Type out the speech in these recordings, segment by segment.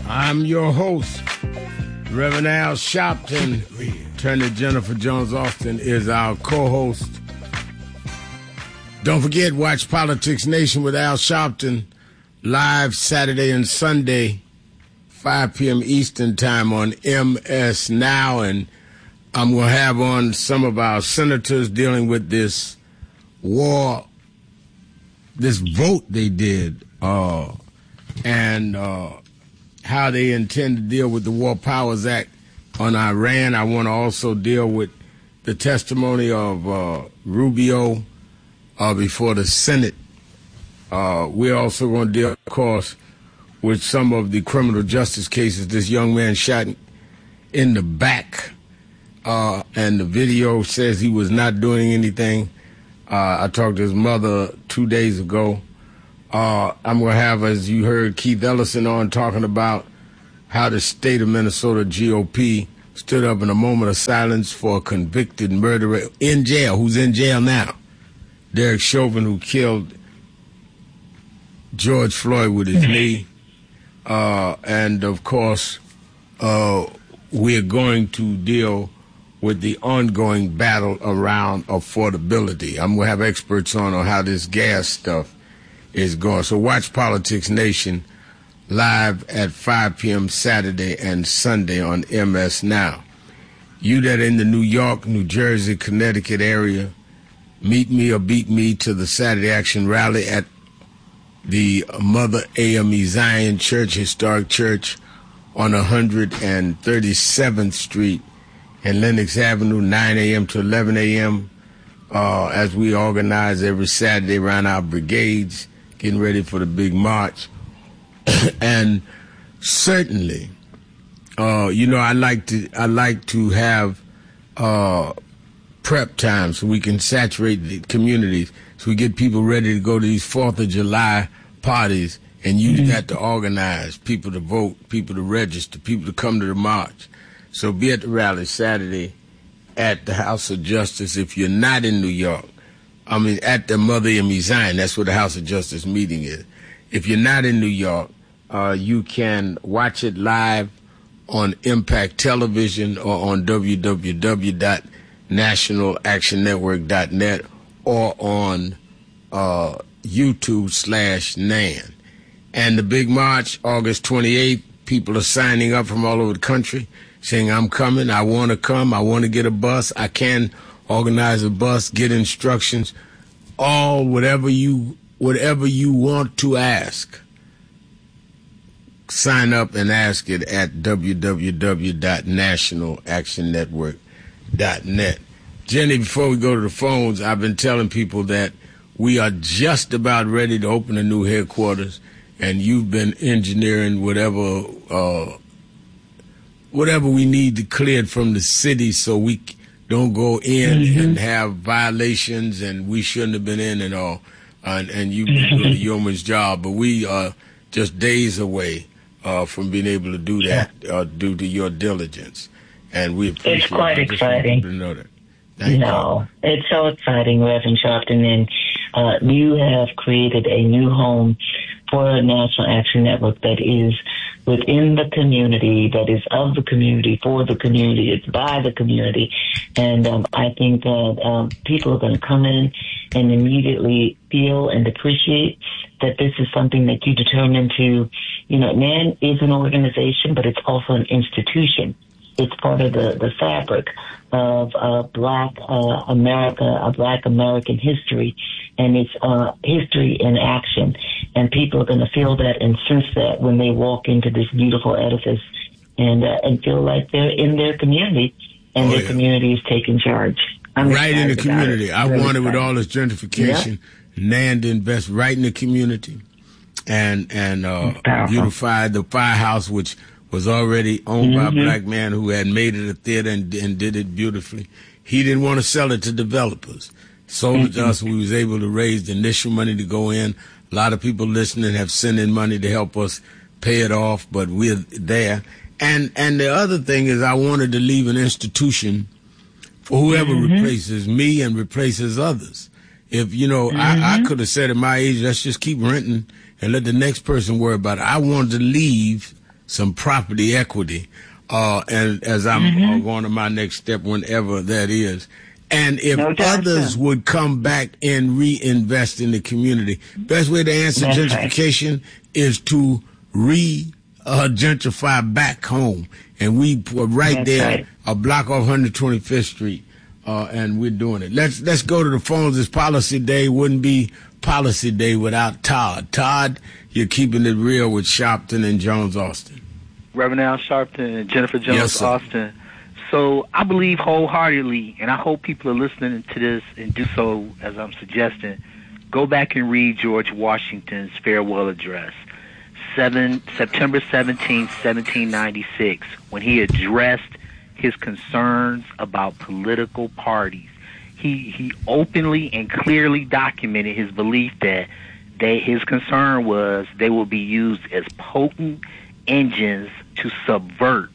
I'm your host, Reverend Al Sharpton. Attorney Jennifer Jones Austin is our co-host. Don't forget, watch Politics Nation with Al Sharpton live Saturday and Sunday, 5 p.m. Eastern Time on MS Now. And I'm going to have on some of our senators dealing with this war, this vote they did, and how they intend to deal with the War Powers Act on Iran. I want to also deal with the testimony of Rubio before the Senate. We're also going to deal, of course, with some of the criminal justice cases. This young man shot in the back, and the video says he was not doing anything. I talked to his mother 2 days ago. I'm going to have, as you heard, Keith Ellison on talking about how the state of Minnesota GOP stood up in a moment of silence for a convicted murderer in jail, who's in jail now. Derek Chauvin, who killed George Floyd with his knee. And, of course, we're going to deal with the ongoing battle around affordability. I'm going to have experts on how this gas stuff is going. So watch Politics Nation live at 5 p.m. Saturday and Sunday on MS Now. You that are in the New York, New Jersey, Connecticut area, meet me or beat me to the Saturday Action Rally at the Mother AME Zion Church, historic church on 137th Street and Lenox Avenue, 9 a.m. to 11 a.m. As we organize every Saturday around our brigades, getting ready for the big march. And certainly, I like to have prep time so we can saturate the communities, so we get people ready to go to these 4th of July parties, and you got to organize people to vote, people to register, people to come to the march. So be at the rally Saturday at the House of Justice. If you're not in New York, at the Mother AME Zion, that's where the House of Justice meeting is. If you're not in New York, you can watch it live on Impact Television or on www.nationalactionnetwork.net or on YouTube/NAN. And the big march, August 28th, people are signing up from all over the country saying, I'm coming, I want to come, I want to get a bus, I can organize a bus, get instructions, whatever you want to ask. Sign up and ask it at www.nationalactionnetwork.net. Jenny, before we go to the phones, I've been telling people that we are just about ready to open a new headquarters, and you've been engineering whatever we need to clear it from the city so we don't go in and have violations, and we shouldn't have been in and all. And you've been doing a yeoman's job, but we are just days away from being able to do that due to your diligence. And we appreciate it. It's quite exciting. To know that. It's so exciting, Reverend Sharpton, and you have created a new home for a National Action Network that is within the community, that is of the community, for the community, it's by the community. And I think that people are going to come in and immediately feel and appreciate that this is something that you determined to, NAN is an organization, but it's also an institution. It's part of the fabric of Black America, Black American history, and it's history in action. And people are going to feel that and sense that when they walk into this beautiful edifice and feel like they're in their community and their community is taking charge. Right in the community. I want it with all this gentrification. NAN to invest right in the community and beautify the firehouse, which was already owned by a black man who had made it a theater and did it beautifully. He didn't want to sell it to developers. Sold it to us. We was able to raise the initial money to go in. A lot of people listening have sent in money to help us pay it off, but we're there. And the other thing is I wanted to leave an institution for whoever replaces me and replaces others. If, I could have said at my age, let's just keep renting and let the next person worry about it. I wanted to leave some property equity. And as I'm going to my next step, whenever that is. And if others would come back and reinvest in the community, best way to answer gentrification is to gentrify back home. And we put a block off 125th Street, and we're doing it. Let's go to the phones. It's Policy Day. Wouldn't be Policy Day without Todd. Todd, you're keeping it real with Sharpton and Jones Austin. Reverend Al Sharpton and Jennifer Jones Austin. So I believe wholeheartedly, and I hope people are listening to this and do so as I'm suggesting, go back and read George Washington's farewell address, September 17, 1796, when he addressed his concerns about political parties. He openly and clearly documented his belief that his concern was they will be used as potent engines to subvert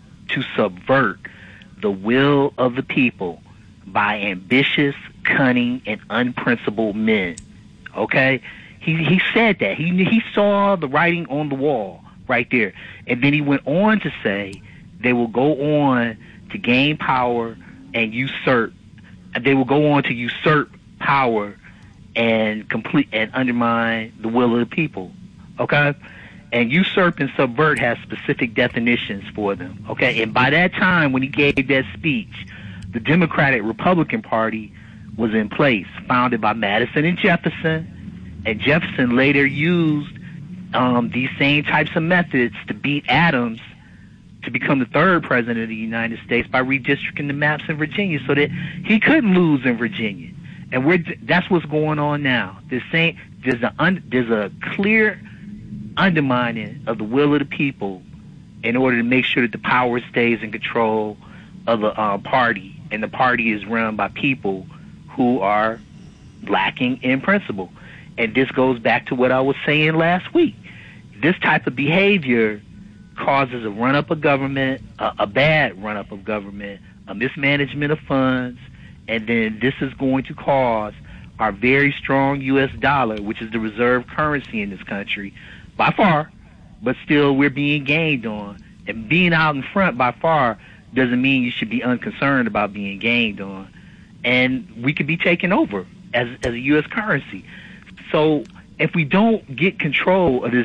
the will of the people by ambitious, cunning, and unprincipled men. Okay? He said that. He saw the writing on the wall right there. And then he went on to say they will go on to gain power and usurp. They will go on to usurp power and undermine the will of the people. Okay? And usurp and subvert has specific definitions for them. Okay? And by that time, when he gave that speech, the Democratic Republican Party was in place, founded by Madison and Jefferson. And Jefferson later used these same types of methods to beat Adams to become the third president of the United States by redistricting the maps in Virginia so that he couldn't lose in Virginia. And that's what's going on now. There's a clear undermining of the will of the people in order to make sure that the power stays in control of the party, and the party is run by people who are lacking in principle. And this goes back to what I was saying last week. This type of behavior causes a run-up of government, a bad run-up of government, a mismanagement of funds, and then this is going to cause our very strong U.S. dollar, which is the reserve currency in this country, by far, but still we're being gained on. And being out in front by far doesn't mean you should be unconcerned about being gained on. And we could be taken over as a U.S. currency. So if we don't get control of this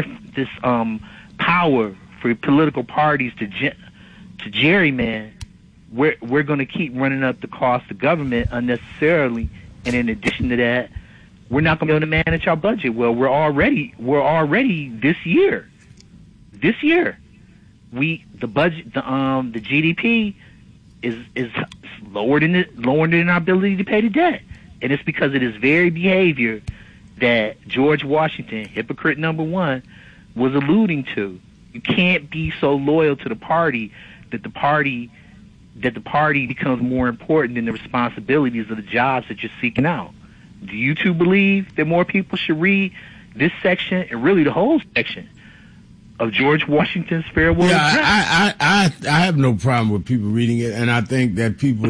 power for political parties to gerrymander, we're going to keep running up the cost of government unnecessarily. And in addition to that, we're not going to be able to manage our budget well. We're already this year. The budget, the GDP is lower than our ability to pay the debt, and it's because of this very behavior that George Washington, hypocrite number one, was alluding to. You can't be so loyal to the party that the party becomes more important than the responsibilities of the jobs that you're seeking out. Do you two believe that more people should read this section and really the whole section of George Washington's farewell address? I have no problem with people reading it, and I think that people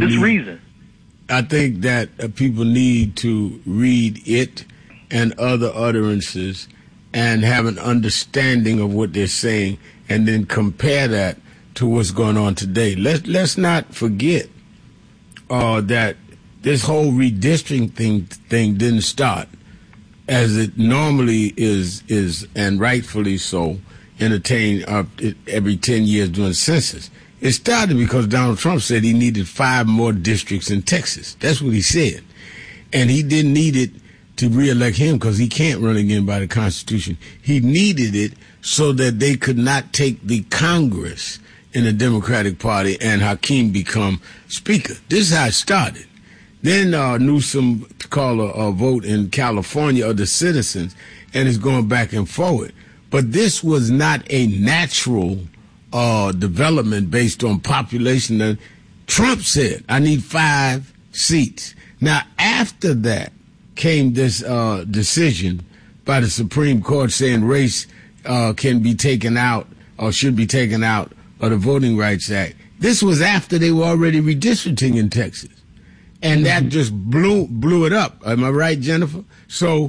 people need to read it and other utterances and have an understanding of what they're saying, and then compare that to what's going on today. Let's not forget that this whole redistricting thing didn't start as it normally is and rightfully so, entertained every 10 years during census. It started because Donald Trump said he needed 5 more districts in Texas. That's what he said. And he didn't need it to reelect him because he can't run again by the Constitution. He needed it so that they could not take the Congress in the Democratic Party and Hakeem become Speaker. This is how it started. Then Newsom called a vote in California of the citizens, and it's going back and forward. But this was not a natural development based on population. Trump said, I need 5 seats. Now, after that came this decision by the Supreme Court saying race can be taken out or should be taken out of the Voting Rights Act. This was after they were already redistricting in Texas. And that just blew it up. Am I right, Jennifer? So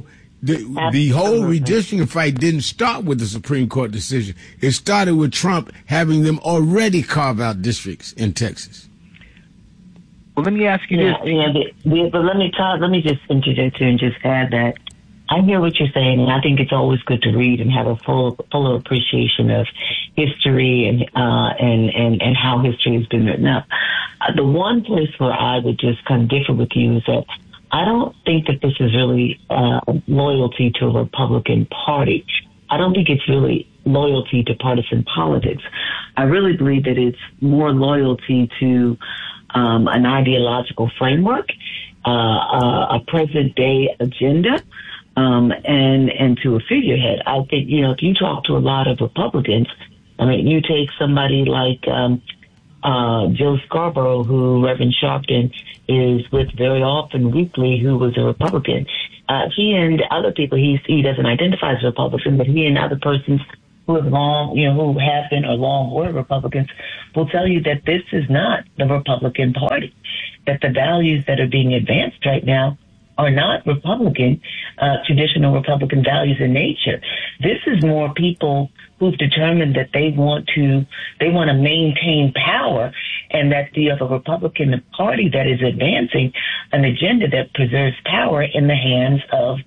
the whole redistricting fight didn't start with the Supreme Court decision. It started with Trump having them already carve out districts in Texas. Well, let me ask you this. But let me just interject here and just add that I hear what you're saying, and I think it's always good to read and have a fuller appreciation of history and how history has been written up. The one place where I would just kind of differ with you is that I don't think that this is really loyalty to a Republican Party. I don't think it's really loyalty to partisan politics. I really believe that it's more loyalty to an ideological framework, a present-day agenda, and to a figurehead. I think, if you talk to a lot of Republicans, I mean, you take somebody like Joe Scarborough, who Reverend Sharpton is with very often weekly, who was a Republican. He and other people, he doesn't identify as a Republican, but he and other persons who have long, who have been or long were Republicans will tell you that this is not the Republican Party, that the values that are being advanced right now are not Republican, traditional Republican values in nature. This is more people who've determined that they want to maintain power, and that you have a Republican Party that is advancing an agenda that preserves power in the hands of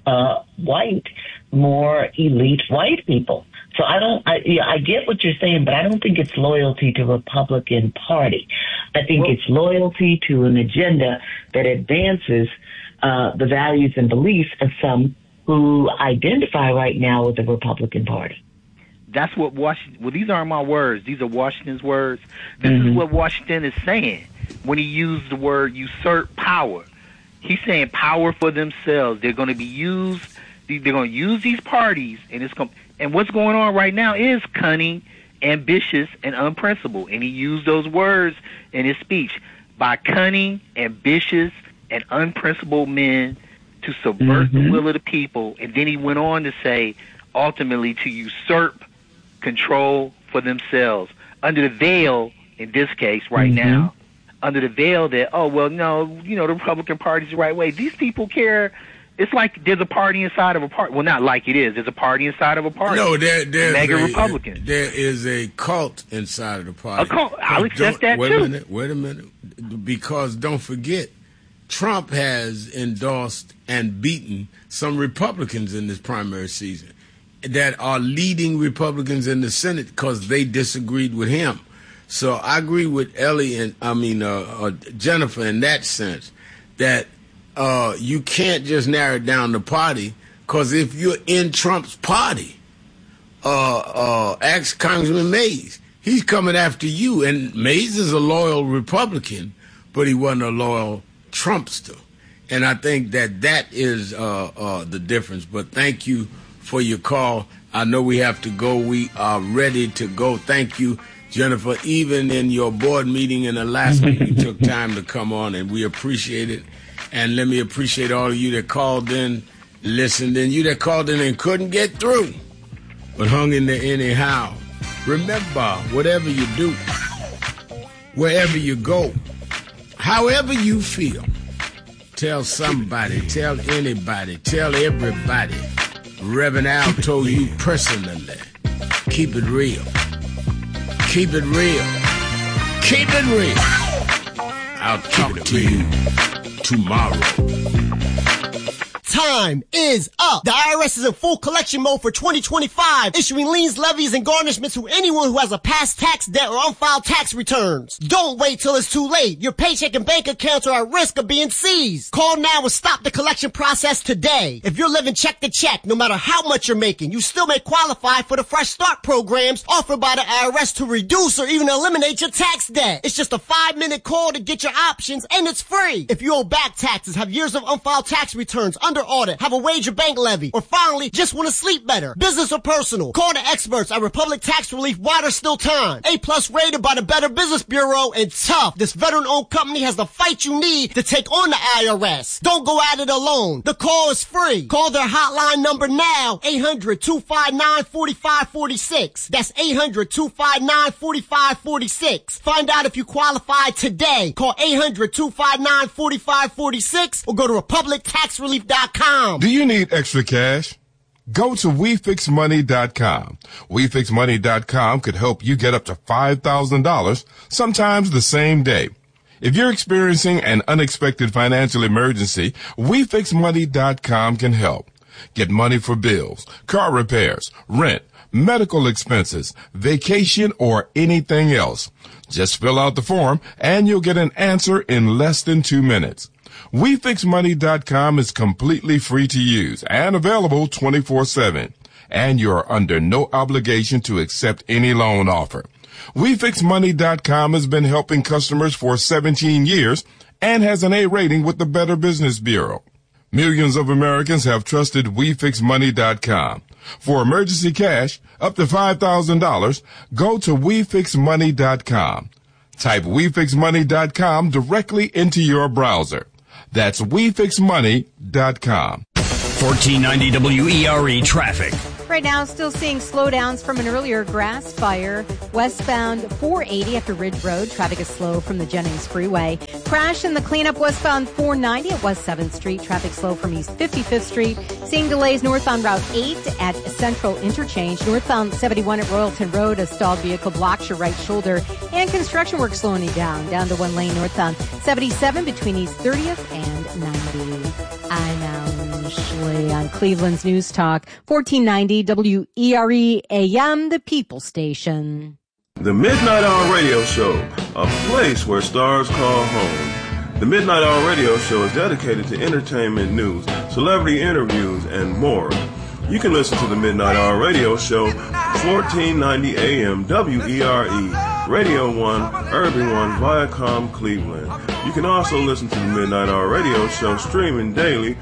white, more elite white people. So I get what you're saying, but I don't think it's loyalty to Republican Party. I think it's loyalty to an agenda that advances the values and beliefs of some who identify right now with the Republican Party. That's what Washington. Well, these aren't my words. These are Washington's words. This is what Washington is saying when he used the word usurp power. He's saying power for themselves. They're going to be used. They're going to use these parties, and what's going on right now is cunning, ambitious, and unprincipled. And he used those words in his speech. By cunning, ambitious, and unprincipled men to subvert the will of the people. And then he went on to say, ultimately, to usurp control for themselves under the veil, in this case right now, under the veil that, the Republican Party's the right way. These people care. It's like there's a party inside of a party. Well, not like it is. There's a party inside of a party. No, there's mega Republicans. There is a cult inside of the party. A cult. I'll accept that too. Wait a minute. Because don't forget, Trump has endorsed and beaten some Republicans in this primary season that are leading Republicans in the Senate because they disagreed with him. So I agree with Ellie and Jennifer in that sense that you can't just narrow down the party, because if you're in Trump's party, ask Congressman Mays. He's coming after you, and Mays is a loyal Republican, but he wasn't a loyal Trumpster. And I think that is the difference. But thank you for your call. I know we have to go. We are ready to go. Thank you, Jennifer. Even in your board meeting in Alaska, you took time to come on, and we appreciate it. And let me appreciate all of you that called in, listened, and you that called in and couldn't get through, but hung in there anyhow. Remember, whatever you do, wherever you go, however you feel, tell somebody, tell anybody, tell everybody. Reverend Al told you personally, keep it real. Keep it real. Keep it real. I'll talk to you tomorrow. Time is up. The IRS is in full collection mode for 2025, issuing liens, levies, and garnishments to anyone who has a past tax debt or unfiled tax returns. Don't wait till it's too late. Your paycheck and bank accounts are at risk of being seized. Call now and stop the collection process today. If you're living check to check, no matter how much you're making, you still may qualify for the Fresh Start programs offered by the IRS to reduce or even eliminate your tax debt. It's just a 5-minute call to get your options, and it's free. If you owe back taxes, have years of unfiled tax returns under audit, have a wage or bank levy, or finally just want to sleep better, business or personal, call the experts at Republic Tax Relief while there's still time. A+ rated by the Better Business Bureau, and tough. This veteran-owned company has the fight you need to take on the IRS. Don't go at it alone. The call is free. Call their hotline number now, 800-259-4546. That's 800-259-4546. Find out if you qualify today. Call 800-259-4546 or go to republictaxrelief.com. WeFixMoney.com. Do you need extra cash? Go to WeFixMoney.com. WeFixMoney.com could help you get up to $5,000, sometimes the same day. If you're experiencing an unexpected financial emergency, WeFixMoney.com can help. Get money for bills, car repairs, rent, medical expenses, vacation, or anything else. Just fill out the form and you'll get an answer in less than 2 minutes. WeFixMoney.com is completely free to use and available 24/7. And you're under no obligation to accept any loan offer. WeFixMoney.com has been helping customers for 17 years and has an A rating with the Better Business Bureau. Millions of Americans have trusted WeFixMoney.com. For emergency cash, up to $5,000, go to WeFixMoney.com. Type WeFixMoney.com directly into your browser. That's WeFixMoney.com. 1490 WERE traffic. Right now, still seeing slowdowns from an earlier grass fire. Westbound 480 after Ridge Road. Traffic is slow from the Jennings Freeway. Crash in the cleanup westbound 490 at West 7th Street. Traffic slow from East 55th Street. Seeing delays northbound Route 8 at Central Interchange. Northbound 71 at Royalton Road. A stalled vehicle blocks your right shoulder. And construction work slowing you down to one lane northbound 77 between East 30th and 90. I'm Ashley on Cleveland's News Talk 1490 WERE AM, the People Station. The Midnight Hour Radio Show, a place where stars call home. The Midnight Hour Radio Show is dedicated to entertainment news, celebrity interviews, and more. You can listen to the Midnight Hour Radio Show, 1490 AM WERE, Radio 1, Urban 1, Viacom, Cleveland. You can also listen to the Midnight Hour Radio Show streaming daily,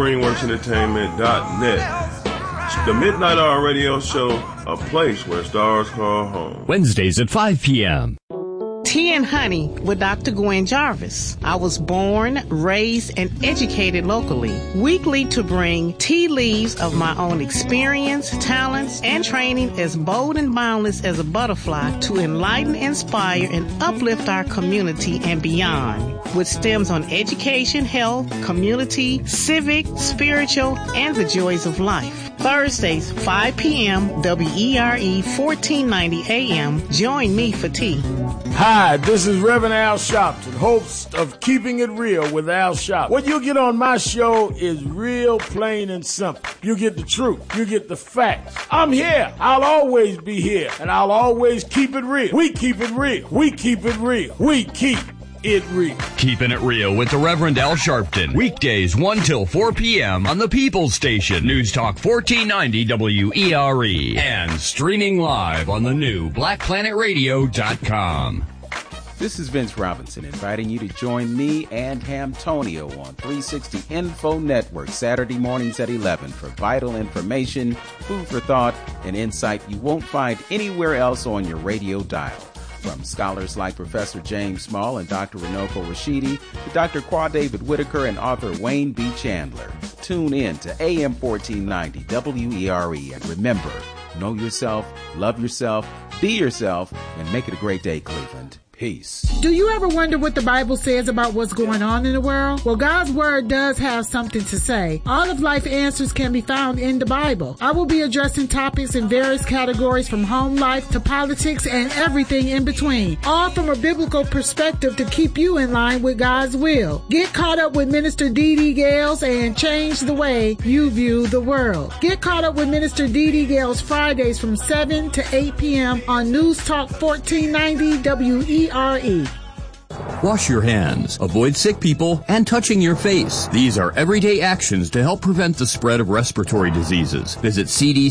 ScreenWorksEntertainment.net. The Midnight Hour Radio Show, a place where stars call home. Wednesdays at 5 p.m. Tea and Honey with Dr. Gwen Jarvis. I was born, raised, and educated locally. Weekly to bring tea leaves of my own experience, talents, and training as bold and boundless as a butterfly to enlighten, inspire, and uplift our community and beyond. With stems on education, health, community, civic, spiritual, and the joys of life. Thursdays, 5 p.m., WERE 1490 AM. Join me for tea. Hi, this is Reverend Al Sharpton, host of Keeping It Real with Al Sharpton. What you get on my show is real, plain, and simple. You get the truth. You get the facts. I'm here. I'll always be here, and I'll always keep it real. We keep it real. We keep it real. We keep it real. Keeping It Real with the Reverend Al Sharpton. Weekdays 1 till 4 p.m. on the People's Station. News Talk 1490 WERE. And streaming live on the new BlackPlanetRadio.com. This is Vince Robinson inviting you to join me and Hamtonio on 360 Info Network Saturday mornings at 11 for vital information, food for thought, and insight you won't find anywhere else on your radio dial. From scholars like Professor James Small and Dr. Runoko Rashidi to Dr. Qua David Whitaker and author Wayne B. Chandler. Tune in to AM 1490 WERE and remember, know yourself, love yourself, be yourself, and make it a great day, Cleveland. Peace. Do you ever wonder what the Bible says about what's going on in the world? Well, God's Word does have something to say. All of life answers can be found in the Bible. I will be addressing topics in various categories from home life to politics and everything in between, all from a biblical perspective to keep you in line with God's will. Get caught up with Minister Dee Dee Gales and change the way you view the world. Get caught up with Minister Dee Dee Gales Fridays from 7 to 8 p.m. on News Talk 1490 WERE. Wash your hands, avoid sick people, and touching your face. These are everyday actions to help prevent the spread of respiratory diseases. Visit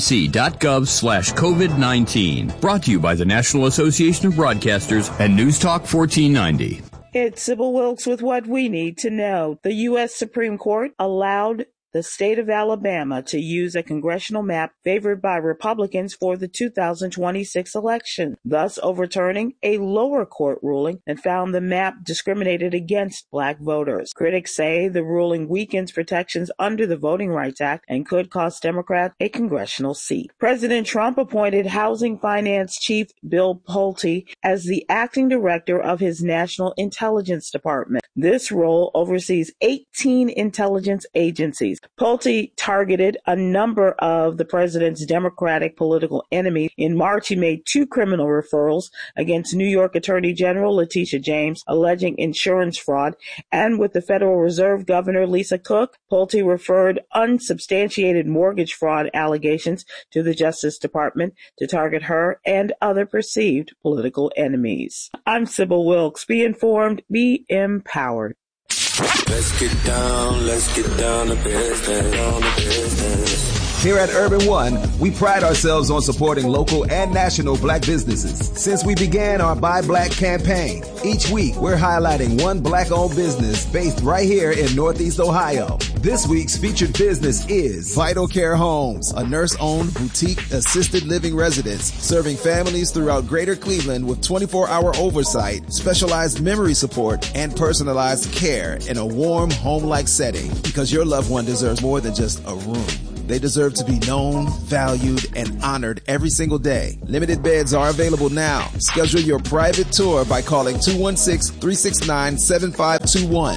cdc.gov/COVID-19. Brought to you by the National Association of Broadcasters and News Talk 1490. It's Sybil Wilkes with what we need to know. The U.S. Supreme Court allowed the state of Alabama to use a congressional map favored by Republicans for the 2026 election, thus overturning a lower court ruling that found the map discriminated against black voters. Critics say the ruling weakens protections under the Voting Rights Act and could cost Democrats a congressional seat. President Trump appointed Housing Finance Chief Bill Pulte as the acting director of his National Intelligence Department. This role oversees 18 intelligence agencies. Pulte targeted a number of the president's Democratic political enemies. In March, he made 2 criminal referrals against New York Attorney General Letitia James, alleging insurance fraud, and with the Federal Reserve Governor Lisa Cook, Pulte referred unsubstantiated mortgage fraud allegations to the Justice Department to target her and other perceived political enemies. I'm Sybil Wilkes. Be informed, be empowered. Let's get down to business. Here at Urban One, we pride ourselves on supporting local and national black businesses. Since we began our Buy Black campaign, each week we're highlighting one black-owned business based right here in Northeast Ohio. This week's featured business is Vital Care Homes, a nurse-owned boutique assisted living residence serving families throughout Greater Cleveland with 24-hour oversight, specialized memory support, and personalized care in a warm, home-like setting, because your loved one deserves more than just a room. They deserve to be known, valued, and honored every single day. Limited beds are available now. Schedule your private tour by calling 216-369-7521.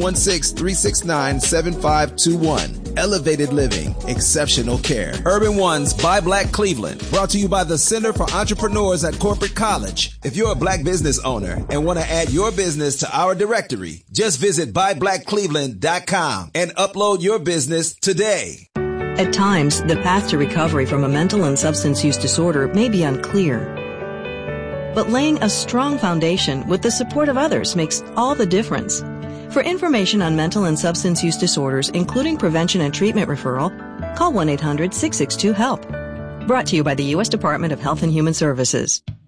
216-369-7521. Elevated living, exceptional care. Urban One's Buy Black Cleveland, brought to you by the Center for Entrepreneurs at Corporate College. If you're a black business owner and want to add your business to our directory, just visit buyblackcleveland.com and upload your business today. At times, the path to recovery from a mental and substance use disorder may be unclear. But laying a strong foundation with the support of others makes all the difference. For information on mental and substance use disorders, including prevention and treatment referral, call 1-800-662-HELP. Brought to you by the U.S. Department of Health and Human Services.